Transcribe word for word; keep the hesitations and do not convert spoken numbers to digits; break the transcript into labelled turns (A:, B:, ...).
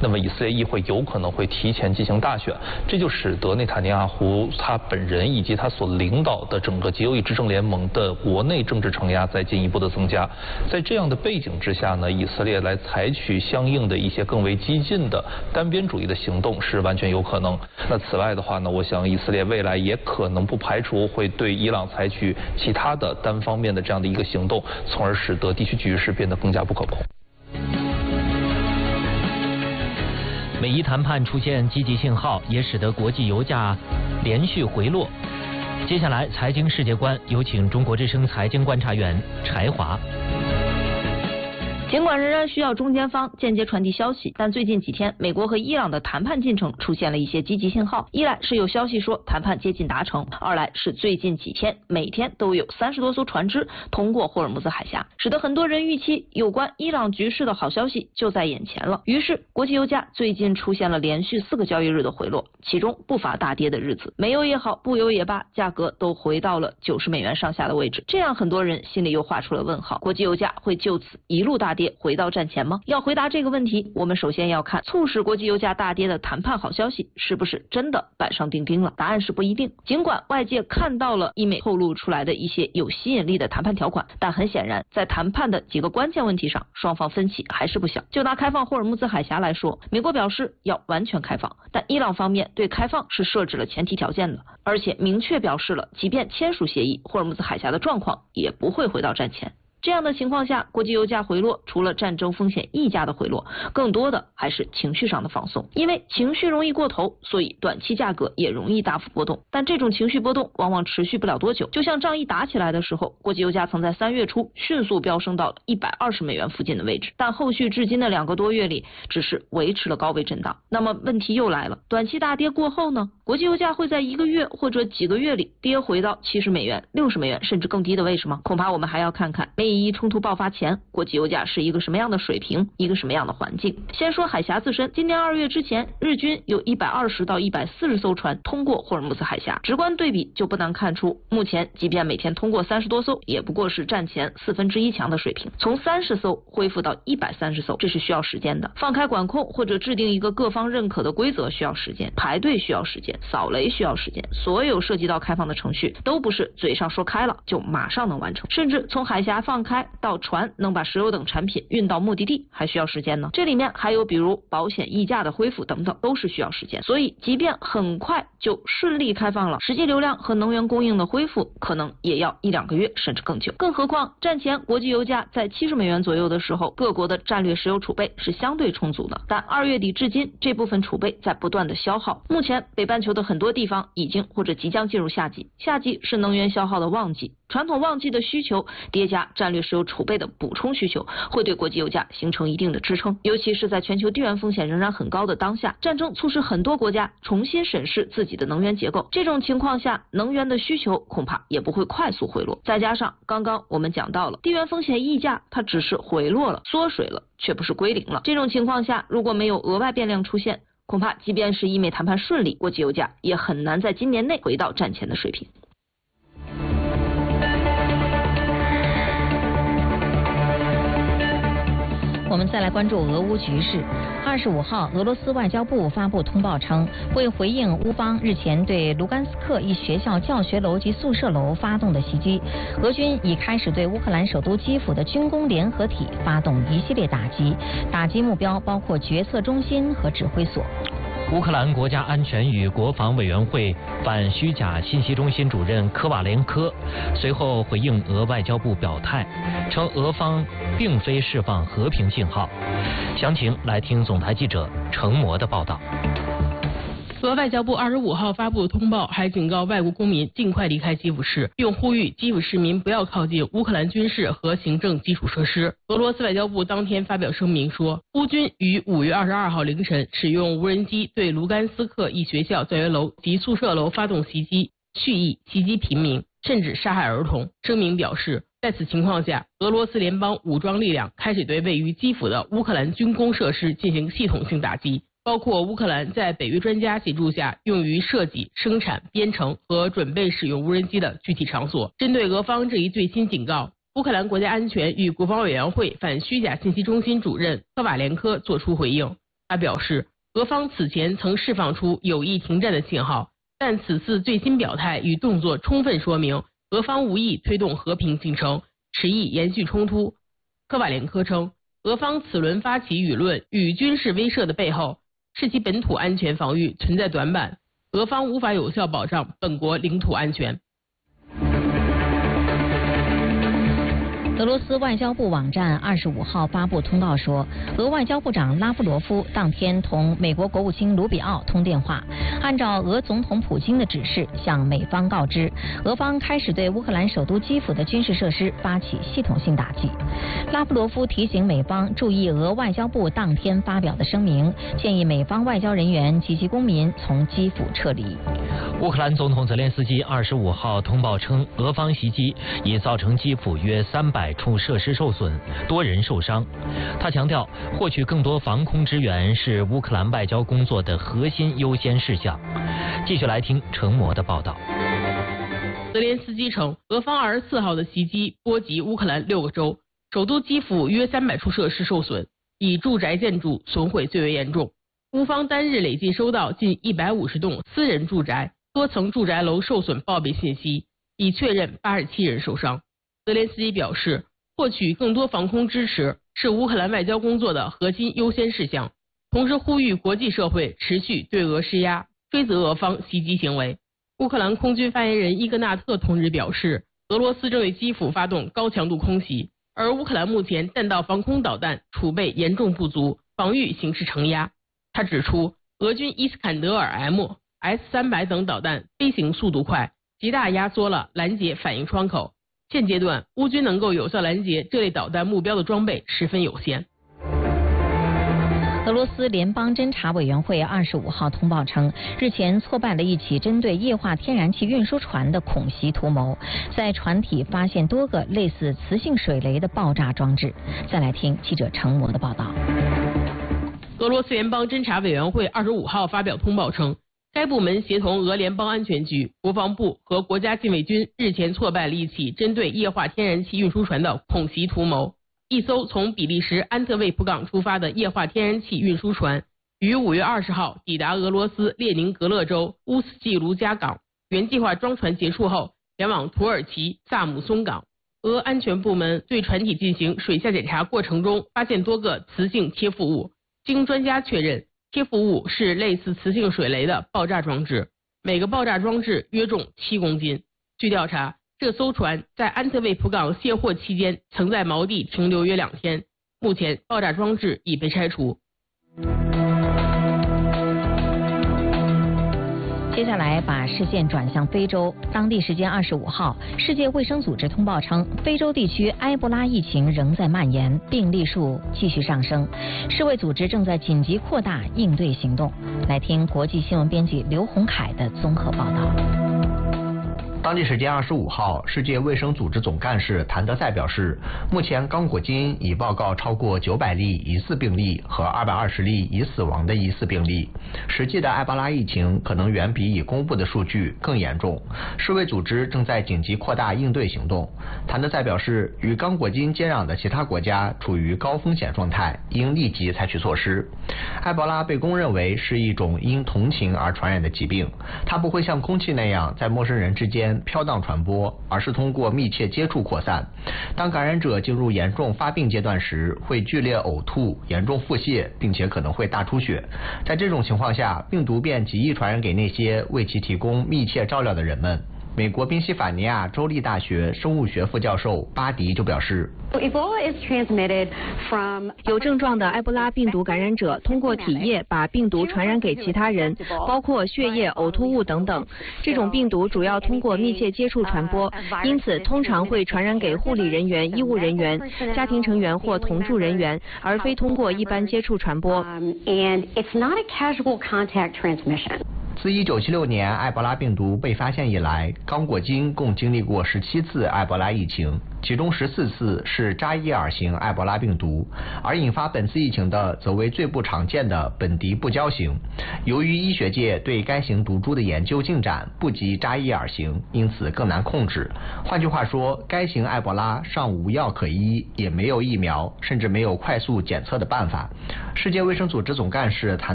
A: 那么以色列议会有可能会提前进行大选，这就使得内塔尼亚胡他本人以及他所领导的整个极右翼执政联盟的国内政治承压在进一步的增加。在这样的背景之下呢，以色列来采取相应的一些更为激进的单边主义的行动是完全有可能。那此外的话呢，我想以色列未来也可能不排除会对伊朗采取其他的单方面的这样的一个行动，从而使得地区局势变得更加不可控。
B: 美伊谈判出现积极信号，也使得国际油价连续回落。接下来财经世界观，有请中国之声财经观察员柴华。
C: 尽管仍然需要中间方间接传递消息，但最近几天美国和伊朗的谈判进程出现了一些积极信号。一来是有消息说谈判接近达成，二来是最近几天每天都有三十多艘船只通过霍尔木兹海峡，使得很多人预期有关伊朗局势的好消息就在眼前了。于是国际油价最近出现了连续四个交易日的回落，其中不乏大跌的日子，煤油也好，布油也罢，价格都回到了九十美元上下的位置，这让很多人心里又画出了问号，国际油价会就此一路大跌回到战前吗？要回答这个问题，我们首先要看促使国际油价大跌的谈判好消息是不是真的板上钉钉了。答案是不一定。尽管外界看到了伊美透露出来的一些有吸引力的谈判条款，但很显然在谈判的几个关键问题上，双方分歧还是不小。就拿开放霍尔木兹海峡来说，美国表示要完全开放，但伊朗方面对开放是设置了前提条件的，而且明确表示了即便签署协议，霍尔木兹海峡的状况也不会回到战前。这样的情况下，国际油价回落，除了战争风险溢价的回落，更多的还是情绪上的放松。因为情绪容易过头，所以短期价格也容易大幅波动。但这种情绪波动往往持续不了多久。就像仗一打起来的时候，国际油价曾在三月初迅速飙升到了一百二十美元附近的位置，但后续至今的两个多月里，只是维持了高位震荡。那么问题又来了，短期大跌过后呢？国际油价会在一个月或者几个月里跌回到七十美元、六十美元甚至更低的位置吗？恐怕我们还要看看美以伊冲突爆发前，国际油价是一个什么样的水平，一个什么样的环境。先说海峡自身，今年二月之前，日均有一百二十到一百四十艘船通过霍尔木兹海峡，直观对比就不难看出，目前即便每天通过三十多艘，也不过是战前四分之一强的水平。从三十艘恢复到一百三十艘，这是需要时间的。放开管控或者制定一个各方认可的规则需要时间，排队需要时间，扫雷需要时间，所有涉及到开放的程序都不是嘴上说开了就马上能完成，甚至从海峡放开到船能把石油等产品运到目的地还需要时间呢。这里面还有比如保险溢价的恢复等等，都是需要时间。所以即便很快就顺利开放了，实际流量和能源供应的恢复可能也要一两个月甚至更久。更何况战前国际油价在七十美元左右的时候，各国的战略石油储备是相对充足的，但二月底至今这部分储备在不断的消耗。目前北半球的很多地方已经或者即将进入夏季，夏季是能源消耗的旺季，传统旺季的需求叠加战略石油储备的补充需求，会对国际油价形成一定的支撑。尤其是在全球地缘风险仍然很高的当下，战争促使很多国家重新审视自己的能源结构，这种情况下能源的需求恐怕也不会快速回落。再加上刚刚我们讲到了地缘风险溢价，它只是回落了缩水了，却不是归零了。这种情况下，如果没有额外变量出现，恐怕即便是伊美谈判顺利，国际油价也很难在今年内回到战前的水平。
D: 我们再来关注俄乌局势。二十五号，俄罗斯外交部发布通报称，为回应乌方日前对卢甘斯克一学校教学楼及宿舍楼发动的袭击，俄军已开始对乌克兰首都基辅的军工联合体发动一系列打击，打击目标包括决策中心和指挥所。
B: 乌克兰国家安全与国防委员会反虚假信息中心主任科瓦连科随后回应俄外交部表态，称俄方并非释放和平信号。详情来听总台记者程模的报道。
E: 俄外交部二十五号发布的通报还警告外国公民尽快离开基辅市，并呼吁基辅市民不要靠近乌克兰军事和行政基础设施。俄罗斯外交部当天发表声明说，乌军于五月二十二号凌晨使用无人机对卢甘斯克一学校教学楼及宿舍楼发动袭击，蓄意袭击平民，甚至杀害儿童。声明表示，在此情况下，俄罗斯联邦武装力量开始对位于基辅的乌克兰军工设施进行系统性打击，包括乌克兰在北约专家协助下用于设计、生产、编程和准备使用无人机的具体场所。针对俄方这一最新警告，乌克兰国家安全与国防委员会反虚假信息中心主任科瓦连科作出回应， 他表示，俄方此前曾释放出有意停战的信号，但此次最新表态与动作充分说明俄方无意推动和平进程，持意延续冲突。科瓦连科称，俄方此轮发起舆论与军事威慑的背后，是其本土安全防御存在短板，俄方无法有效保障本国领土安全。
D: 俄罗斯外交部网站二十五号发布通告说，俄外交部长拉夫罗夫当天同美国国务卿卢比奥通电话，按照俄总统普京的指示，向美方告知，俄方开始对乌克兰首都基辅的军事设施发起系统性打击。拉夫罗夫提醒美方注意俄外交部当天发表的声明，建议美方外交人员及其公民从基辅撤离。
B: 乌克兰总统泽连斯基二十五号通报称，俄方袭击已造成基辅约三百处设施受损，多人受伤。他强调，获取更多防空支援是乌克兰外交工作的核心优先事项。继续来听程模的报道。
E: 泽连斯基称，俄方二十四号的袭击波及乌克兰六个州，首都基辅约三百处设施受损，以住宅建筑损毁最为严重。乌方单日累计收到近一百五十栋私人住宅、多层住宅楼受损报备信息，已确认八十七人受伤。泽连斯基表示，获取更多防空支持是乌克兰外交工作的核心优先事项，同时呼吁国际社会持续对俄施压，追责俄方袭击行为。乌克兰空军发言人伊格纳特同日表示，俄罗斯正对基辅发动高强度空袭，而乌克兰目前弹道防空导弹储备严重不足，防御形势承压。他指出，俄军伊斯坎德尔 M、S 三百等导弹飞行速度快，极大压缩了拦截反应窗口。现阶段，乌军能够有效拦截这类导弹目标的装备十分有限。
D: 俄罗斯联邦侦查委员会二十五号通报称，日前挫败了一起针对液化天然气运输船的恐袭图谋，在船体发现多个类似磁性水雷的爆炸装置。再来听记者程模的报道。
E: 俄罗斯联邦侦查委员会二十五号发表通报称，该部门协同俄联邦安全局、国防部和国家禁卫军日前挫败了一起针对液化天然气运输船的恐袭图谋。一艘从比利时安特卫普港出发的液化天然气运输船，于五月二十号抵达俄罗斯列宁格勒州乌斯季卢加港，原计划装船结束后前往土耳其萨姆松港。俄安全部门对船体进行水下检查过程中，发现多个磁性贴附物。经专家确认，贴附物是类似磁性水雷的爆炸装置，每个爆炸装置约重七公斤。据调查，这艘船在安特卫普港卸货期间曾在锚地停留约两天，目前爆炸装置已被拆除。
D: 接下来把视线转向非洲。当地时间二十五号，世界卫生组织通报称，非洲地区埃博拉疫情仍在蔓延，病例数继续上升。世卫组织正在紧急扩大应对行动。来听国际新闻编辑刘洪凯的综合报道。
F: 当地时间二十五号，世界卫生组织总干事谭德赛表示，目前刚果金已报告超过九百例疑似病例和二百二十例已死亡的疑似病例，实际的埃博拉疫情可能远比已公布的数据更严重。世卫组织正在紧急扩大应对行动。谭德赛表示，与刚果金接壤的其他国家处于高风险状态，应立即采取措施。埃博拉被公认为是一种因同情而传染的疾病，它不会像空气那样在陌生人之间飘荡传播，而是通过密切接触扩散。当感染者进入严重发病阶段时，会剧烈呕吐、严重腹泻，并且可能会大出血。在这种情况下，病毒便极易传染给那些为其提供密切照料的人们。美国宾夕法尼亚州立大学生物学副教授巴迪就表示，
G: 有症状的埃博拉病毒感染者通过体液把病毒传染给其他人，包括血液、呕吐物等等。这种病毒主要通过密切接触传播，因此通常会传染给护理人员、医务人员、家庭成员或同住人员，而非通过一般接触传播。
F: 自一九七六年埃博拉病毒被发现以来，刚果金共经历过十七次埃博拉疫情，其中十四次是扎伊尔型埃博拉病毒，而引发本次疫情的则为最不常见的本迪不胶型。由于医学界对该型毒株的研究进展不及扎伊尔型，因此更难控制。换句话说，该型埃博拉尚无药可医，也没有疫苗，甚至没有快速检测的办法。世界卫生组织总干事谭